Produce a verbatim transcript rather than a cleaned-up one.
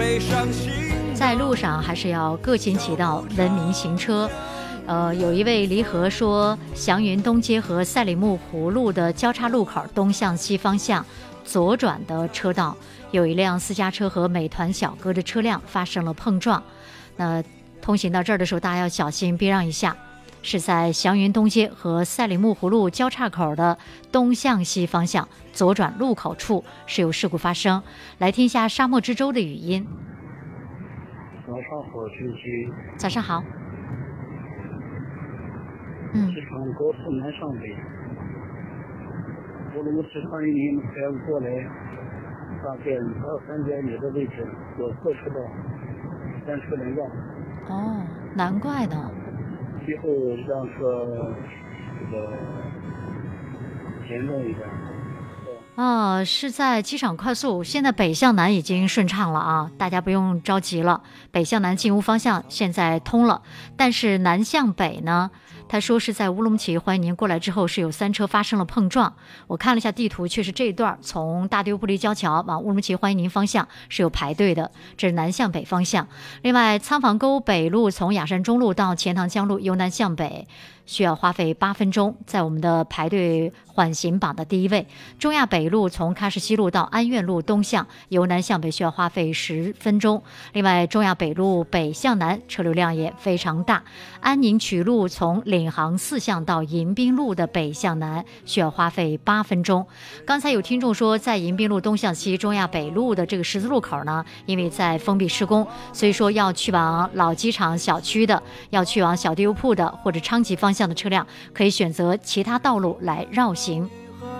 在路上还是要各行其道，文明行车。呃，有一位离合说，祥云东街和赛里木湖路的交叉路口东向西方向左转的车道，有一辆私家车和美团小哥的车辆发生了碰撞。那通行到这儿的时候，大家要小心避让一下。是在祥云东街和赛里木湖路交叉口的东向西方向左转路口处是有事故发生。来听一下沙漠之舟的语音。 早上好，军区。 早上好。嗯。 机场高速南上北，乌鲁木齐欢迎您开过来，大概二三百米的位置有四车道，三车连撞。 哦，难怪呢。 最后让车这个严重一点。 哦，是在机场快速，现在北向南已经顺畅了啊，大家不用着急了。北向南进屋方向现在通了，但是南向北呢，他说是在乌鲁木齐欢迎您过来之后是有三车发生了碰撞。我看了一下地图，确实这一段从大丢布利交桥往乌鲁木齐欢迎您方向是有排队的，这是南向北方向。另外，仓房沟北路从雅山中路到钱塘江路由南向北需要花费八分钟，在我们的排队缓行榜的第一位。中亚北路从喀什西路到安苑路东向由南向北需要花费十分钟。另外，中亚北路北向南车流量也非常大。安宁曲路从领航四巷到迎宾路的北向南需要花费八分钟。刚才有听众说，在迎宾路东向西中亚北路的这个十字路口呢，因为在封闭施工，所以说要去往老机场小区的，要去往小地油铺的或者昌吉方向的车辆可以选择其他道路来绕行。